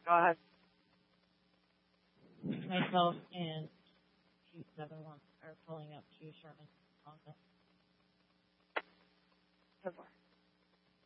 Go ahead. Myself and Chief 7-1 are pulling up to Sherman. Good luck.